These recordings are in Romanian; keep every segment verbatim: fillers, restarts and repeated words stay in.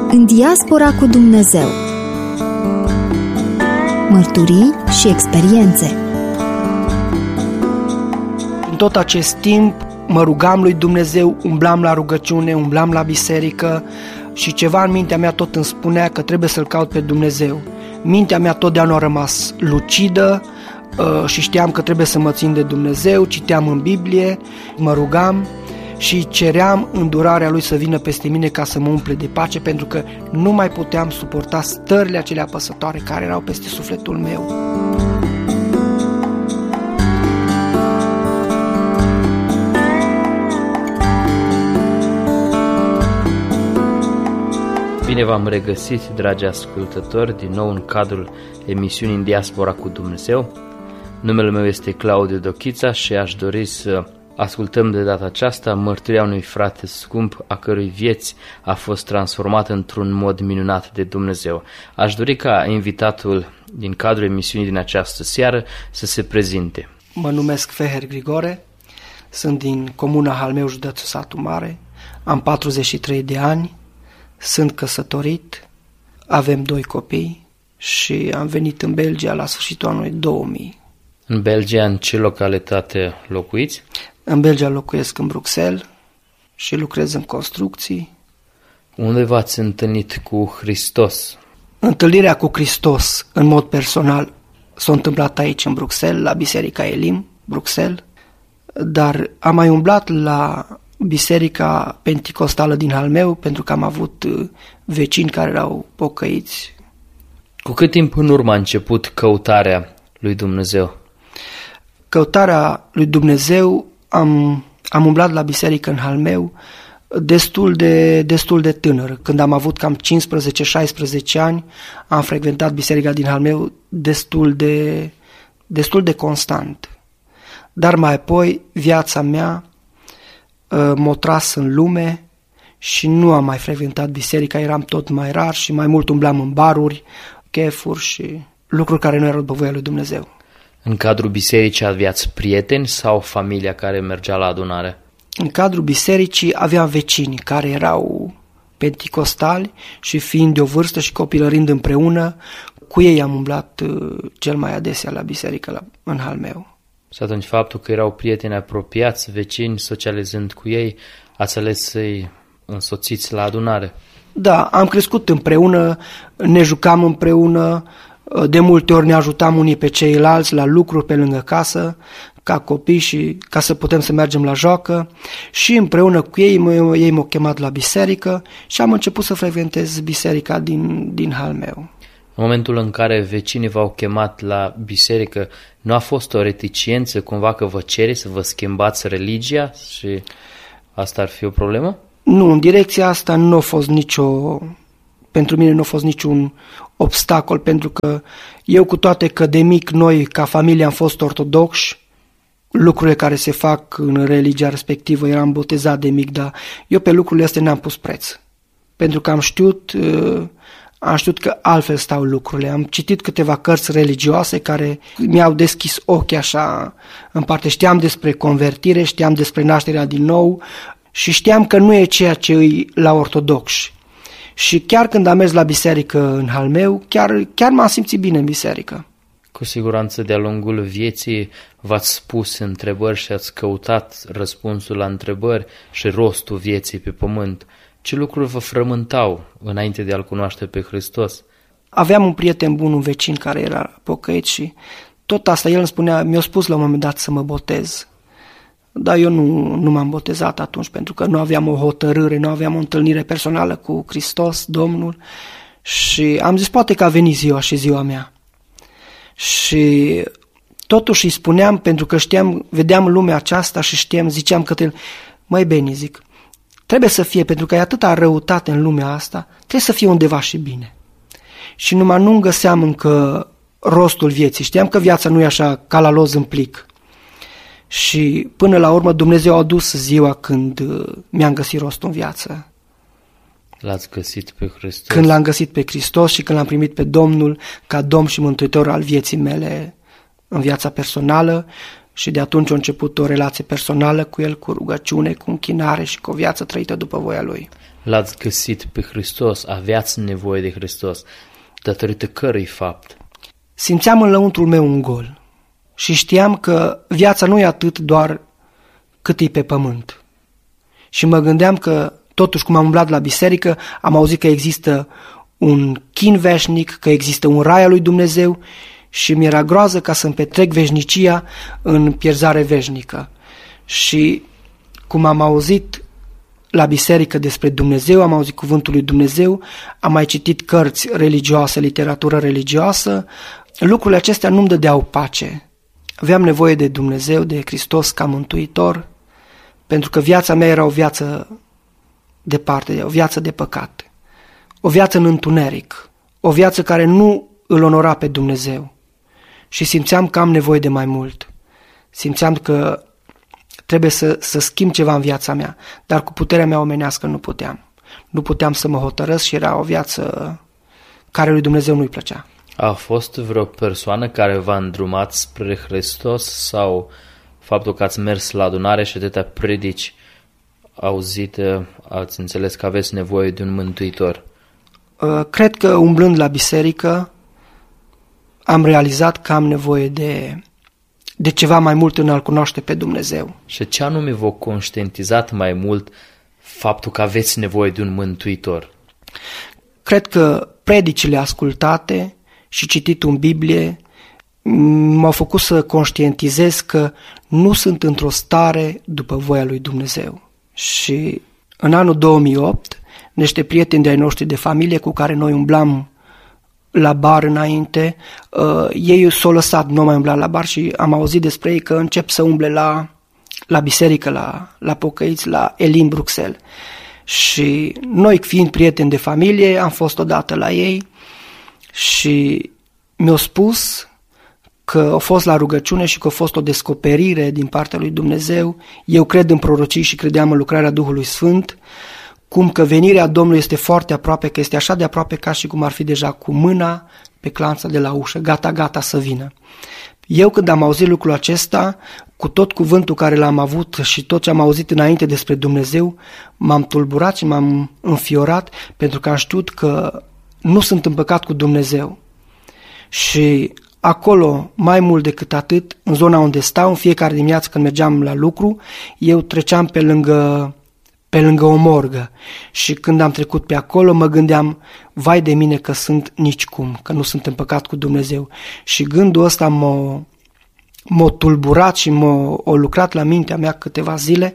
În diaspora cu Dumnezeu. Mărturii și experiențe. În tot acest timp mă rugam lui Dumnezeu, umblam la rugăciune, umblam la biserică și ceva în mintea mea tot îmi spunea că trebuie să-L caut pe Dumnezeu. Mintea mea totdeauna a rămas lucidă și știam că trebuie să mă țin de Dumnezeu, citeam în Biblie, mă rugam și ceream îndurarea Lui să vină peste mine ca să mă umple de pace, pentru că nu mai puteam suporta stările acelea apăsătoare care erau peste sufletul meu. Bine v-am regăsit, dragi ascultători, din nou în cadrul emisiunii În diaspora cu Dumnezeu. Numele meu este Claudiu Dochița și aș dori să ascultăm de data aceasta mărturia unui frate scump a cărui vieți a fost transformat într-un mod minunat de Dumnezeu. Aș dori ca invitatul din cadrul emisiunii din această seară să se prezinte. Mă numesc Feher Grigore, sunt din comuna Halmeu, județul Satu Mare, am patruzeci și trei de ani, sunt căsătorit, avem doi copii și am venit în Belgia la sfârșitul anului două mii. În Belgia, în ce localitate locuiți? În Belgia locuiesc în Bruxelles și lucrez în construcții. Unde v-ați întâlnit cu Hristos? Întâlnirea cu Hristos, în mod personal, s-a întâmplat aici în Bruxelles, la Biserica Elim, Bruxelles, dar am mai umblat la Biserica Penticostală din Halmeu, pentru că am avut vecini care erau pocăiți. Cu cât timp în urmă a început căutarea lui Dumnezeu? Căutarea lui Dumnezeu, am, am umblat la biserică în Halmeu destul de, destul de tânăr. Când am avut cam cincisprezece șaisprezece ani, am frecventat biserica din Halmeu destul de, destul de constant. Dar mai apoi viața mea uh, m-a tras în lume și nu am mai frecventat biserica, eram tot mai rar și mai mult umblam în baruri, chefuri și lucruri care nu erau după voia lui Dumnezeu. În cadrul bisericii aveați prieteni sau familia care mergea la adunare? În cadrul bisericii aveam vecini care erau penticostali și fiind de o vârstă și copilărind împreună, cu ei am umblat cel mai adesea la biserică la, în Halmeu. Și atunci faptul că erau prieteni apropiați, vecini, socializând cu ei, ați ales să-i însoțiți la adunare? Da, am crescut împreună, ne jucam împreună, de multe ori ne ajutam unii pe ceilalți la lucruri pe lângă casă, ca copii și ca să putem să mergem la joacă și împreună cu ei, ei m-au chemat la biserică și am început să frecventez biserica din, din Halmeu. În momentul în care vecinii v-au chemat la biserică, nu a fost o reticiență cumva că vă cere să vă schimbați religia și asta ar fi o problemă? Nu, în direcția asta nu a fost nicio... Pentru mine nu a fost niciun obstacol, pentru că eu, cu toate că de mic noi ca familie am fost ortodoxi, lucrurile care se fac în religia respectivă, eram botezat de mic, dar eu pe lucrurile astea n-am pus preț. Pentru că am știut, am știut că altfel stau lucrurile. Am citit câteva cărți religioase care mi-au deschis ochii așa în parte. Știam despre convertire, știam despre nașterea din nou și știam că nu e ceea ce îi la ortodoxi. Și chiar când am mers la biserică în Halmeu, chiar, chiar m-am simțit bine în biserică. Cu siguranță de-a lungul vieții v-ați spus întrebări și ați căutat răspunsul la întrebări și rostul vieții pe pământ. Ce lucruri vă frământau înainte de a-L cunoaște pe Hristos? Aveam un prieten bun, un vecin care era pocăit și tot asta el îmi spunea, mi-a spus la un moment dat să mă botez. Dar eu nu, nu m-am botezat atunci, pentru că nu aveam o hotărâre, nu aveam o întâlnire personală cu Hristos, Domnul, și am zis, poate că a venit ziua și ziua mea. Și totuși îi spuneam, pentru că știam, vedeam lumea aceasta și știam, ziceam către el, măi Beni, zic, trebuie să fie, pentru că e atâta răutate în lumea asta, trebuie să fie undeva și bine. Și numai nu găseam încă rostul vieții, știam că viața nu e așa ca la loz în plic. Și până la urmă Dumnezeu a adus ziua când mi-am găsit rostul în viață. L-ați găsit pe Hristos? Când l-am găsit pe Hristos și când l-am primit pe Domnul ca Domn și Mântuitor al vieții mele în viața personală și de atunci a început o relație personală cu El, cu rugăciune, cu închinare și cu o viață trăită după voia Lui. l-ați găsit pe Hristos, aveați nevoie de Hristos, datorită cărui fapt? Simțeam în lăuntrul meu un gol și știam că viața nu e atât doar cât e pe pământ. Și mă gândeam că, totuși, cum am umblat la biserică, am auzit că există un chin veșnic, că există un rai al lui Dumnezeu și mi-era groază ca să-mi petrec veșnicia în pierzare veșnică. Și cum am auzit la biserică despre Dumnezeu, am auzit cuvântul lui Dumnezeu, am mai citit cărți religioase, literatură religioasă, lucrurile acestea nu-mi dădeau pace. Aveam nevoie de Dumnezeu, de Hristos ca mântuitor, pentru că viața mea era o viață departe, o viață de păcat, o viață în întuneric, o viață care nu îl onora pe Dumnezeu. Și simțeam că am nevoie de mai mult. Simțeam că trebuie să, să schimb ceva în viața mea, dar cu puterea mea omenească nu puteam. Nu puteam să mă hotărăsc și era o viață care lui Dumnezeu nu-i plăcea. A fost vreo persoană care v-a îndrumat spre Hristos sau faptul că ați mers la adunare și atâtea predici auzite, ați înțeles că aveți nevoie de un mântuitor? Cred că umblând la biserică am realizat că am nevoie de, de ceva mai mult în a-L cunoaște pe Dumnezeu. Și ce anume v-a conștientizat mai mult faptul că aveți nevoie de un mântuitor? Cred că predicile ascultate și cititul în Biblie m-au făcut să conștientizez că nu sunt într-o stare după voia lui Dumnezeu. Și în anul două mii opt, niște prieteni de-ai noștri de familie cu care noi umblam la bar înainte, uh, ei s-au lăsat, nu mai umbla la bar și am auzit despre ei că încep să umble la, la biserică, la, la pocăiți, la Elim, Bruxelles. Și noi, fiind prieteni de familie, am fost odată la ei și mi-au spus că au fost la rugăciune și că a fost o descoperire din partea lui Dumnezeu. Eu cred în prorocii și credeam în lucrarea Duhului Sfânt, cum că venirea Domnului este foarte aproape, că este așa de aproape ca și cum ar fi deja cu mâna pe clanța de la ușă, gata, gata să vină. Eu când am auzit lucrul acesta, cu tot cuvântul care l-am avut și tot ce am auzit înainte despre Dumnezeu, m-am tulburat și m-am înfiorat pentru că am știut că nu sunt împăcat cu Dumnezeu. Și acolo, mai mult decât atât, în zona unde stau, în fiecare dimineață când mergeam la lucru, eu treceam pe lângă, pe lângă o morgă. Și când am trecut pe acolo, mă gândeam, vai de mine că sunt nicicum, că nu sunt împăcat cu Dumnezeu. Și gândul ăsta m-a, m-a tulburat și m-a a lucrat la mintea mea câteva zile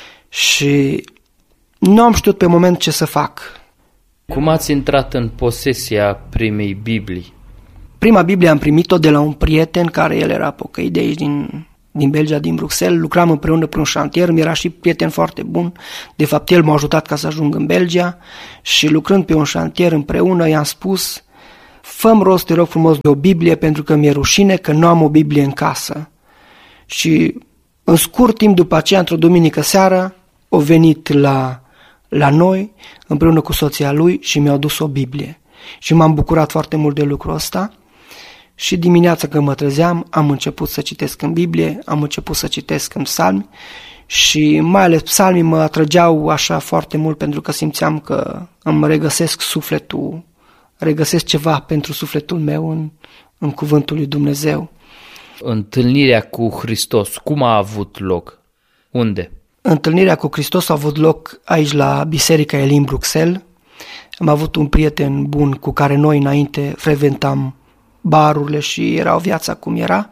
și nu am știut pe moment ce să fac. Cum ați intrat în posesia primei Biblii? Prima Biblie am primit-o de la un prieten care el era pocăit de aici din, din Belgia, din Bruxelles. Lucram împreună pe un șantier, mi era și prieten foarte bun. De fapt, el m-a ajutat ca să ajung în Belgia și lucrând pe un șantier împreună i-am spus: fă-mi rost, te rog frumos, de o Biblie pentru că mi-e rușine că nu am o Biblie în casă. Și în scurt timp după aceea, într-o duminică seară, a venit la, la noi împreună cu soția lui și mi-a adus o Biblie. Și m-am bucurat foarte mult de lucrul ăsta. Și dimineața când mă trezeam, am început să citesc în Biblie, am început să citesc în psalmi și mai ales psalmii mă atrăgeau așa foarte mult pentru că simțeam că îmi regăsesc sufletul, regăsesc ceva pentru sufletul meu în, în cuvântul lui Dumnezeu. Întâlnirea cu Hristos, cum a avut loc? Unde? Întâlnirea cu Hristos a avut loc aici la Biserica Elim, Bruxelles. Am avut un prieten bun cu care noi înainte frecventam barurile și era o viața cum era.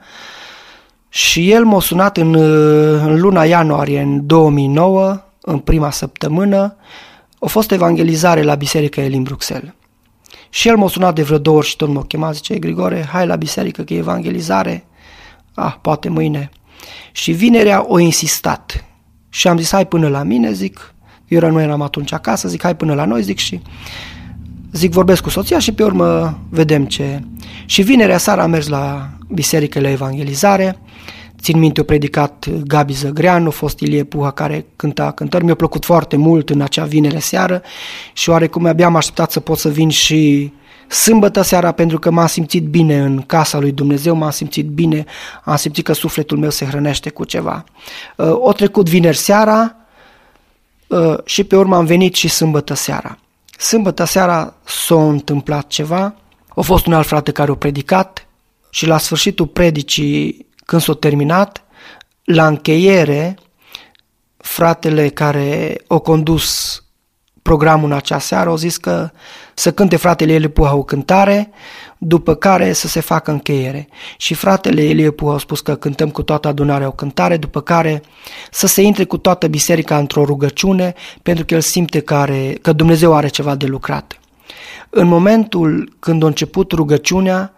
Și el m-a sunat în, în luna ianuarie în două mii nouă, în prima săptămână. A fost evangelizare la Biserica Elim, Bruxelles. Și el m-a sunat de vreo două ori și tot m-a chemat, zice: Grigore, hai la biserică că e evangelizare. Ah, poate mâine. Și vinerea o insistat. Și am zis: hai până la mine, zic. Eu nu eram atunci acasă, zic: hai până la noi, zic, și zic, vorbesc cu soția și pe urmă vedem ce. Și vinerea seara am mers la biserică la evangelizare. Țin minte, o predicat Gabi Zăgreanu, a fost Ilie Puha care cânta cântări. Mi-a plăcut foarte mult în acea vinere seară și oarecum abia am așteptat să pot să vin și sâmbătă seara, pentru că m-am simțit bine în casa lui Dumnezeu, m-am simțit bine, am simțit că sufletul meu se hrănește cu ceva. O trecut vineri seara, Și pe urmă am venit și sâmbătă seara. Sâmbătă seara s-a întâmplat ceva, a fost un alt frate care a predicat și la sfârșitul predicii, când s-a terminat, la încheiere, fratele care a condus programul în acea seară a zis că să cânte fratele Elie Puha o cântare, după care să se facă încheiere. Și fratele Elie Puha a spus că cântăm cu toată adunarea o cântare, după care să se intre cu toată biserica într-o rugăciune, pentru că el simte că, are, că Dumnezeu are ceva de lucrat. În momentul când a început rugăciunea,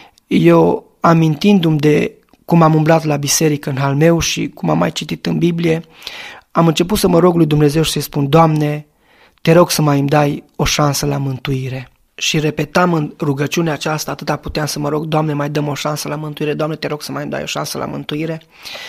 eu, amintindu-mi de cum am umblat la biserică în hal meu și cum am mai citit în Biblie, am început să mă rog lui Dumnezeu și să-i spun: Doamne, te rog să mai îmi dai o șansă la mântuire. Și repetam în rugăciunea aceasta, atâta puteam să mă rog: Doamne, mai dăm o șansă la mântuire, Doamne, te rog să mai îmi dai o șansă la mântuire.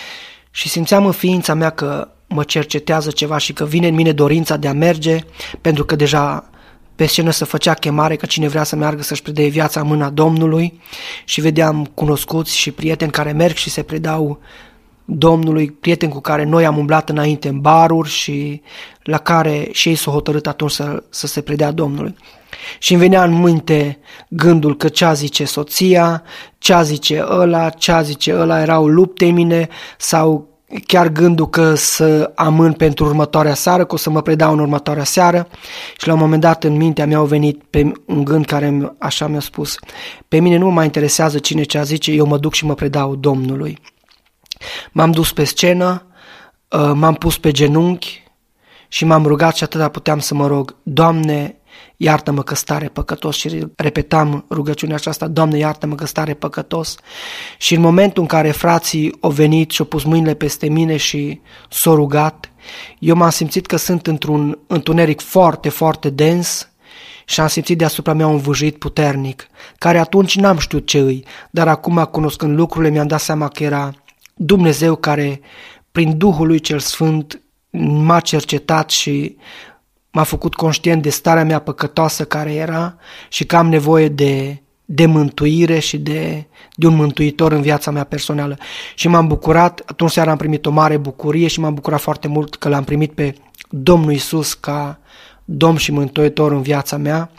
Și simțeam în ființa mea că mă cercetează ceva și că vine în mine dorința de a merge, pentru că deja pe scenă se făcea chemare că cine vrea să meargă să-și predeie viața în mâna Domnului, și vedeam cunoscuți și prieteni care merg și se predau Domnului, prieteni cu care noi am umblat înainte în baruri și la care și ei s-au hotărât atunci să, să se predea Domnului. Și îmi venea în minte gândul că ce-a zice soția, ce-a zice ăla, ce-a zice ăla, erau lupte în mine, sau chiar gândul că să amân pentru următoarea seară, că o să mă predau în următoarea seară. Și la un moment dat în mintea mea au venit pe un gând care așa mi-a spus: pe mine nu mă mai interesează cine ce-a zice, eu mă duc și mă predau Domnului. M-am dus pe scenă, m-am pus pe genunchi și m-am rugat și atâta puteam să mă rog: Doamne, iartă-mă că stare păcătos. Și repetam rugăciunea aceasta: Doamne, iartă-mă că stare păcătos. Și în momentul în care frații au venit și au pus mâinile peste mine și s-au rugat, eu m-am simțit că sunt într-un întuneric foarte, foarte dens și am simțit deasupra mea un vâjit puternic, care atunci n-am știut ce îi, dar acum, cunoscând lucrurile, mi-am dat seama că era Dumnezeu care, prin Duhul lui cel Sfânt, m-a cercetat și m-a făcut conștient de starea mea păcătoasă care era și că am nevoie de, de mântuire și de, de un mântuitor în viața mea personală. Și m-am bucurat, atunci seara am primit o mare bucurie și m-am bucurat foarte mult că l-am primit pe Domnul Iisus ca Domn și Mântuitor în viața mea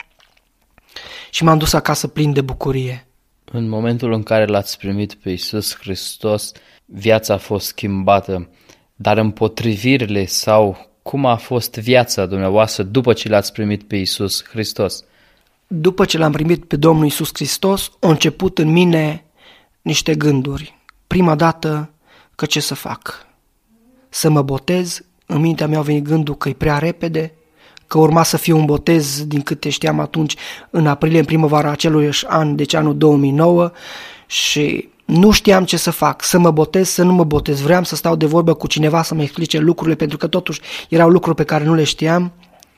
și m-am dus acasă plin de bucurie. În momentul în care l-ați primit pe Iisus Hristos, viața a fost schimbată, dar împotrivirile sau cum a fost viața dumneavoastră după ce l-ați primit pe Iisus Hristos? După ce l-am primit pe Domnul Iisus Hristos, au început în mine niște gânduri. Prima dată, că ce să fac? Să mă botez? În mintea mea a venit gândul că e prea repede, că urma să fie un botez, din câte știam atunci, în aprilie, în primăvara acelui an, deci anul două mii nouă, și nu știam ce să fac, să mă botez, să nu mă botez. Vreau să stau de vorbă cu cineva să mă explice lucrurile, pentru că totuși erau lucruri pe care nu le știam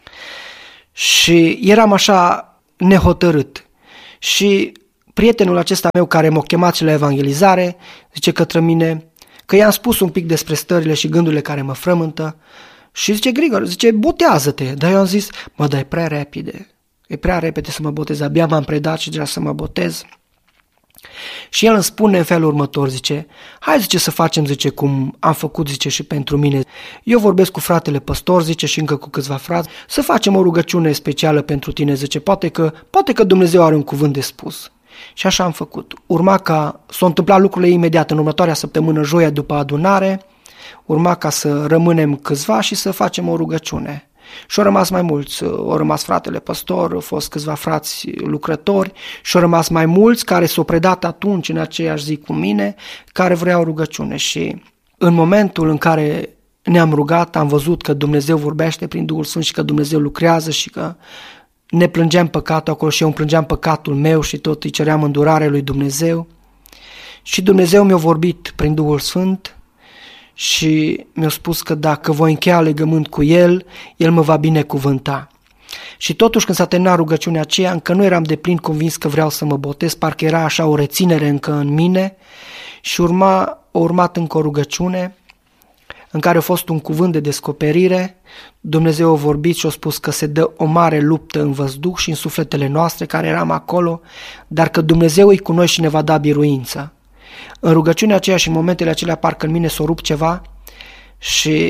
și eram așa nehotărât. Și prietenul acesta meu care m-a chemat și la evangelizare zice către mine că i-am spus un pic despre stările și gândurile care mă frământă și zice: Grigor, zice, botează-te. Dar eu am zis: mă, dar e prea repede, e prea repede să mă botez, abia m-am predat și deja să mă botez. Și el îmi spune în felul următor, zice: hai, zice, să facem, zice, cum am făcut, zice, și pentru mine. Eu vorbesc cu fratele păstor, zice, și încă cu câțiva frați, să facem o rugăciune specială pentru tine, zice, poate că, poate că Dumnezeu are un cuvânt de spus. Și așa am făcut. Urma ca, s-au întâmplat lucrurile imediat, în următoarea săptămână, joia după adunare, urma ca să rămânem câțiva și să facem o rugăciune. Și au rămas mai mulți, au rămas fratele păstor, au fost câțiva frați lucrători și au rămas mai mulți care s-au predat atunci în aceeași zi cu mine, care vreau rugăciune. Și în momentul în care ne-am rugat, am văzut că Dumnezeu vorbește prin Duhul Sfânt și că Dumnezeu lucrează și că ne plângeam păcatul acolo și eu îmi plângeam păcatul meu și tot îi ceream îndurare lui Dumnezeu. Și Dumnezeu mi-a vorbit prin Duhul Sfânt și mi-a spus că dacă voi încheia legământ cu El, El mă va binecuvânta. Și totuși când s-a terminat rugăciunea aceea, încă nu eram deplin convins că vreau să mă botez, parcă era așa o reținere încă în mine și urma, a urmat încă o rugăciune în care a fost un cuvânt de descoperire. Dumnezeu a vorbit și a spus că se dă o mare luptă în văzduh și în sufletele noastre care eram acolo, dar că Dumnezeu e cu noi și ne va da biruință. În rugăciunea aceea și în momentele acelea parcă în mine s-a rupt ceva și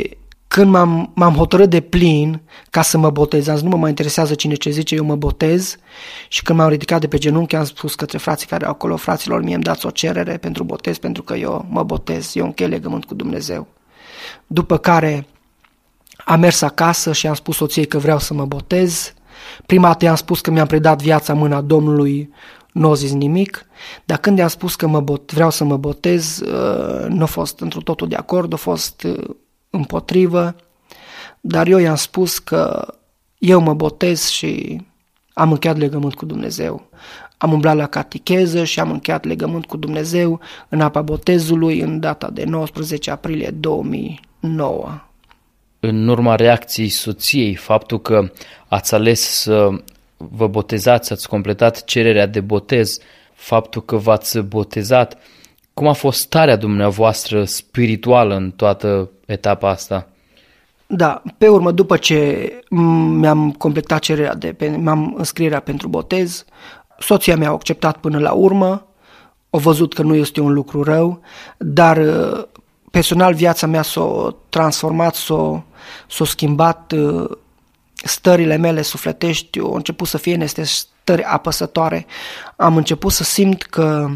când m-am, m-am hotărât de plin ca să mă botez, am zis, nu mă mai interesează cine ce zice, eu mă botez. Și când m-am ridicat de pe genunchi, am spus către frații care erau acolo, fraților, mie îmi dați o cerere pentru botez, pentru că eu mă botez, eu închei legământ cu Dumnezeu. După care am mers acasă și am spus soției că vreau să mă botez. Prima dată i-am spus că mi-am predat viața în mâna Domnului, nu a zis nimic, dar când i-am spus că mă bot, vreau să mă botez, nu a fost întru totul de acord, a fost împotrivă, dar eu i-am spus că eu mă botez și am încheiat legământ cu Dumnezeu. Am umblat la catecheză și am încheiat legământ cu Dumnezeu în apa botezului în data de nouăsprezece aprilie două mii nouă. În urma reacției soției, faptul că ați ales să vă botezați, ați completat cererea de botez, faptul că v-ați botezat, cum a fost starea dumneavoastră spirituală în toată etapa asta? Da, pe urmă, după ce mi-am completat cererea de, mi-am înscrierea pentru botez, soția mea a acceptat până la urmă, a văzut că nu este un lucru rău, dar personal viața mea s-a transformat, s-a, s-a schimbat, stările mele sufletești au început să fie niște stări apăsătoare. Am început să simt că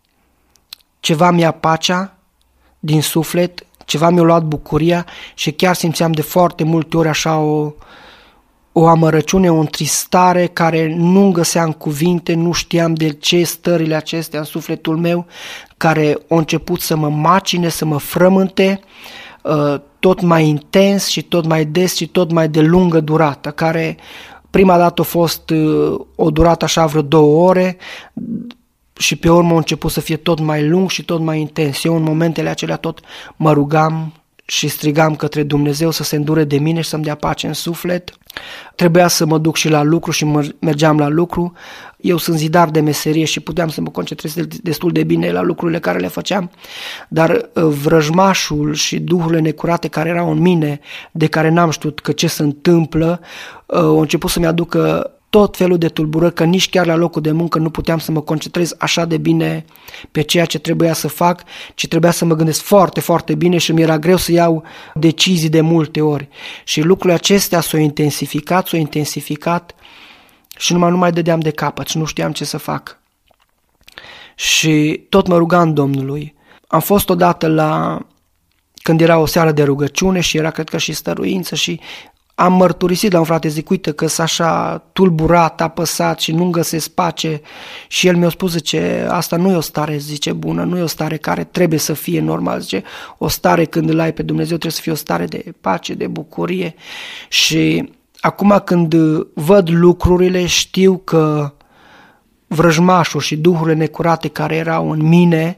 ceva mi-a pacea din suflet, ceva mi-a luat bucuria și chiar simțeam de foarte multe ori așa o, o amărăciune, o întristare care nu găseam cuvinte, nu știam de ce stările acestea în sufletul meu, care au început să mă macine, să mă frământe, tot mai intens și tot mai des și tot mai de lungă durată, care prima dată a fost o durată așa vreo două ore și pe urmă a început să fie tot mai lung și tot mai intens. Eu în momentele acelea tot mă rugam și strigam către Dumnezeu să se îndure de mine și să-mi dea pace în suflet. Trebuia să mă duc și la lucru și mergeam la lucru. Eu sunt zidar de meserie și puteam să mă concentrez destul de bine la lucrurile care le făceam, dar vrăjmașul și duhurile necurate care erau în mine, de care n-am știut că ce se întâmplă, au început să-mi aducă tot felul de tulburări, că nici chiar la locul de muncă nu puteam să mă concentrez așa de bine pe ceea ce trebuia să fac, ci trebuia să mă gândesc foarte, foarte bine și mi era greu să iau decizii de multe ori. Și lucrurile acestea s-au intensificat, s-au intensificat și numai nu mai dădeam de capăt și nu știam ce să fac. Și tot mă rugam Domnului. Am fost odată la, când era o seară de rugăciune și era cred că și stăruință și am mărturisit la un frate, zic, uite că s-a așa tulburat, apăsat și nu găsesc pace și el mi-a spus, zice, asta nu e o stare, zice, bună, nu e o stare care trebuie să fie normal, zice, o stare când îl ai pe Dumnezeu trebuie să fie o stare de pace, de bucurie și acum când văd lucrurile știu că vrăjmașul și duhurile necurate care erau în mine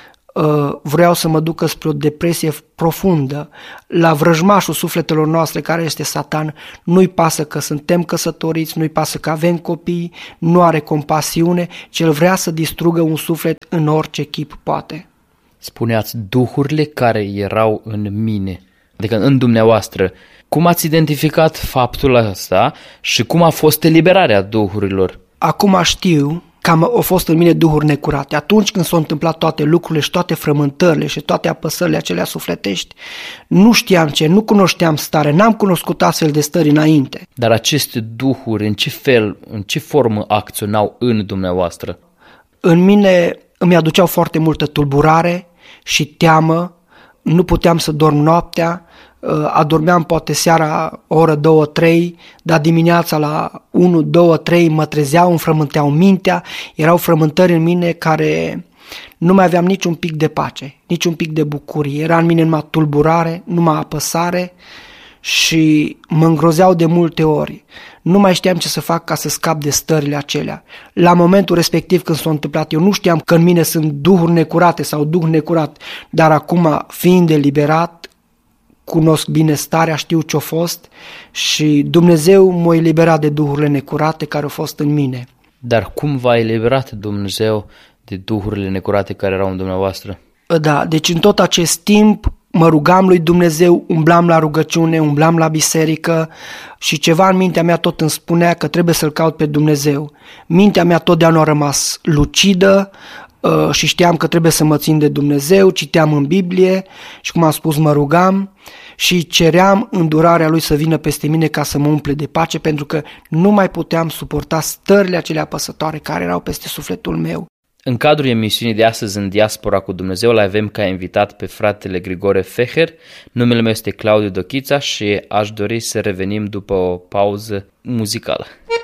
vreau să mă ducă spre o depresie profundă. La vrăjmașul sufletelor noastre care este Satan nu-i pasă că suntem căsătoriți, nu-i pasă că avem copii, nu are compasiune, ci el vrea să distrugă un suflet în orice chip poate. Spuneați duhurile care erau în mine, adică în dumneavoastră. Cum ați identificat faptul ăsta și cum a fost eliberarea duhurilor? Acum știu că au fost în mine duhuri necurate. Atunci când s-au întâmplat toate lucrurile și toate frământările și toate apăsările acelea sufletești, nu știam ce, nu cunoșteam stare, n-am cunoscut astfel de stări înainte. Dar aceste duhuri, în ce fel, în ce formă acționau în dumneavoastră? În mine îmi aduceau foarte multă tulburare și teamă, nu puteam să dorm noaptea, adormeam poate seara o oră, două, trei, dar dimineața la unu, doi, trei mă trezeau, îmi frământeau mintea, erau frământări în mine care nu mai aveam niciun pic de pace, niciun pic de bucurie, era în mine numai tulburare, numai apăsare și mă îngrozeau de multe ori. Nu mai știam ce să fac ca să scap de stările acelea. La momentul respectiv când s-a întâmplat, eu nu știam că în mine sunt duhuri necurate sau duh necurat, dar acum, fiind eliberat, cunosc bine starea, știu ce-a fost și Dumnezeu m-a eliberat de duhurile necurate care au fost în mine. Dar cum v-a eliberat Dumnezeu de duhurile necurate care erau în dumneavoastră? Da, deci în tot acest timp mă rugam lui Dumnezeu, umblam la rugăciune, umblam la biserică și ceva în mintea mea tot îmi spunea că trebuie să-L caut pe Dumnezeu. Mintea mea totdeauna a rămas lucidă, și știam că trebuie să mă țin de Dumnezeu, citeam în Biblie și, cum am spus, mă rugam și ceream îndurarea Lui să vină peste mine ca să mă umple de pace, pentru că nu mai puteam suporta stările acelea apăsătoare care erau peste sufletul meu. În cadrul emisiunii de astăzi în Diaspora cu Dumnezeu, l avem ca invitat pe fratele Grigore Feher. Numele meu este Claudiu Dochița și aș dori să revenim după o pauză muzicală.